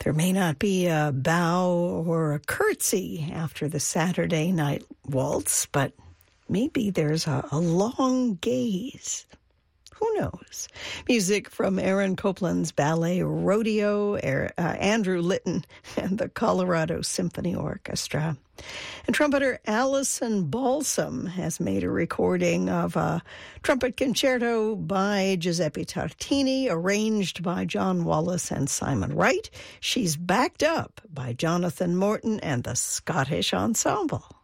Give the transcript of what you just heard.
There may not be a bow or a curtsy after the Saturday night waltz, but maybe there's a long gaze. Who knows? Music from Aaron Copland's ballet Rodeo, Andrew Litton and the Colorado Symphony Orchestra. And trumpeter Allison Balsam has made a recording of a trumpet concerto by Giuseppe Tartini, arranged by John Wallace and Simon Wright. She's backed up by Jonathan Morton and the Scottish Ensemble.